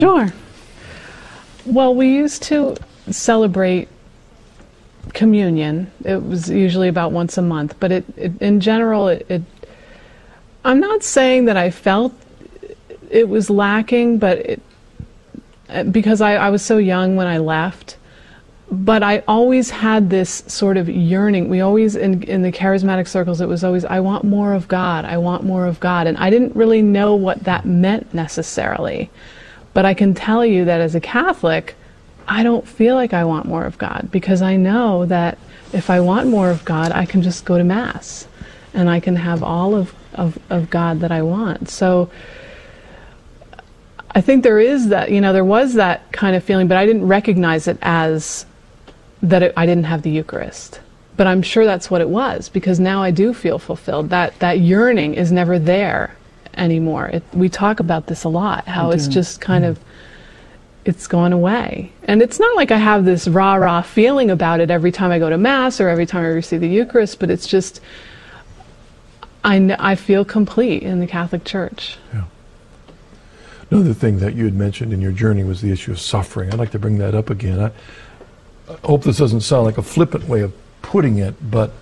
Sure. Well, we used to celebrate communion. It was usually about once a month, but in general, I'm not saying that I felt it was lacking, but because I was so young when I left, but I always had this sort of yearning. We always, in the charismatic circles, it was always, I want more of God, I want more of God. And I didn't really know what that meant necessarily. But I can tell you that as a Catholic, I don't feel like I want more of God, because I know that if I want more of God, I can just go to Mass and I can have all of God that I want. So I think there is that, there was that kind of feeling, but I didn't recognize it as that I didn't have the Eucharist. But I'm sure that's what it was, because now I do feel fulfilled. That yearning is never there anymore. We talk about this a lot, how it's just kind of, it's gone away. And it's not like I have this rah-rah feeling about it every time I go to Mass or every time I receive the Eucharist, but it's just, I feel complete in the Catholic Church. Yeah. Another thing that you had mentioned in your journey was the issue of suffering. I'd like to bring that up again. I hope this doesn't sound like a flippant way of putting it, but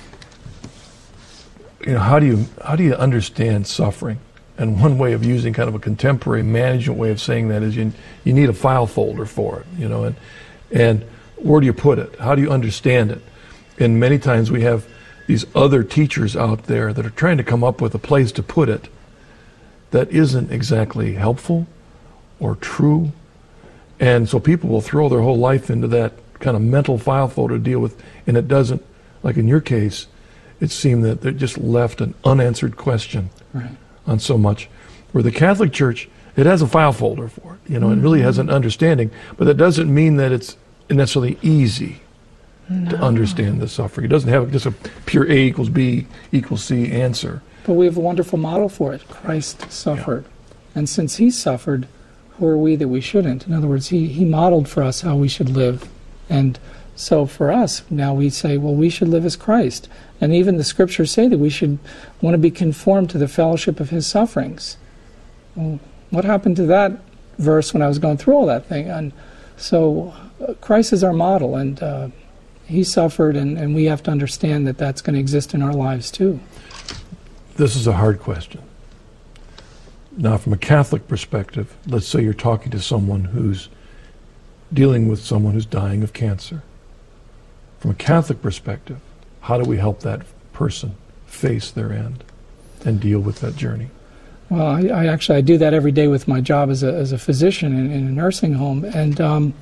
how do you understand suffering? And one way of using kind of a contemporary management way of saying that is you need a file folder for it, and where do you put it? How do you understand it? And many times we have these other teachers out there that are trying to come up with a place to put it that isn't exactly helpful or true. And so people will throw their whole life into that kind of mental file folder to deal with, and it doesn't, like in your case, it seemed that they just left an unanswered question on so much. Where the Catholic Church, it has a file folder for it, it really has an understanding, but that doesn't mean that it's necessarily easy to understand the suffering. It doesn't have just a pure A equals B equals C answer. But we have a wonderful model for it. Christ suffered. Yeah. And since he suffered, who are we that we shouldn't? In other words, he modeled for us how we should live. And so for us, now we say, well, we should live as Christ. And even the scriptures say that we should want to be conformed to the fellowship of his sufferings. Well, what happened to that verse when I was going through all that thing? And so Christ is our model, and he suffered, and we have to understand that that's going to exist in our lives too. This is a hard question. Now, from a Catholic perspective, let's say you're talking to someone who's dealing with someone who's dying of cancer. From a Catholic perspective, how do we help that person face their end and deal with that journey? Well, I do that every day with my job as a physician in a nursing home. And,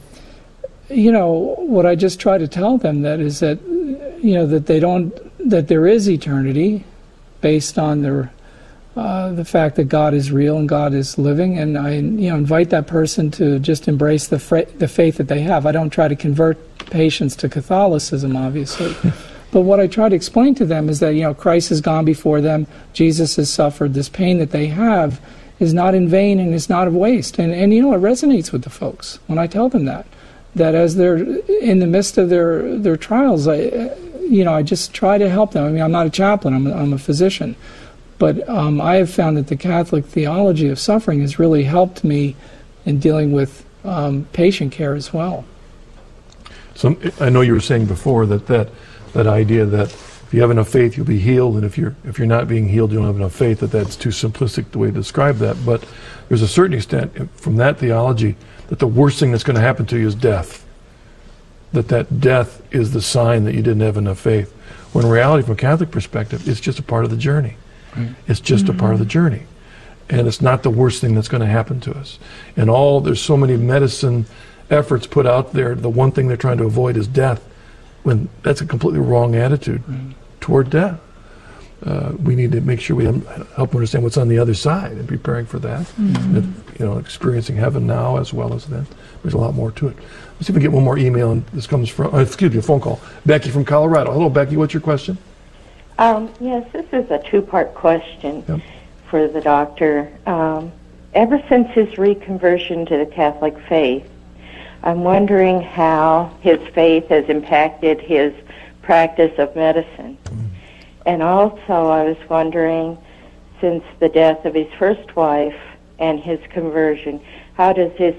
what I just try to tell them that is that, that there is eternity based on the fact that God is real and God is living. And I, invite that person to just embrace the faith that they have. I don't try to convert patients to Catholicism, obviously. But what I try to explain to them is that, Christ has gone before them. Jesus has suffered. This pain that they have is not in vain and is not of waste. And it resonates with the folks when I tell them that as they're in the midst of their trials, I just try to help them. I mean, I'm not a chaplain. I'm a physician. But I have found that the Catholic theology of suffering has really helped me in dealing with patient care as well. So I know you were saying before that idea that if you have enough faith, you'll be healed, and if you're not being healed, you don't have enough faith. That's too simplistic the way to describe that. But there's a certain extent from that theology that the worst thing that's going to happen to you is death. That death is the sign that you didn't have enough faith. When in reality, from a Catholic perspective, it's just a part of the journey. Right. It's just a part of the journey. And it's not the worst thing that's going to happen to us. And there's so many medicine efforts put out there, the one thing they're trying to avoid is death, when that's a completely wrong attitude toward death. We need to make sure we help understand what's on the other side and preparing for that. Experiencing heaven now as well as then. There's a lot more to it. Let's see if we get one more email, and this comes from, a phone call. Becky from Colorado. Hello, Becky. What's your question? Yes, this is a two-part question for the doctor. Ever since his reconversion to the Catholic faith, I'm wondering how his faith has impacted his practice of medicine. And also I was wondering, since the death of his first wife and his conversion, how does his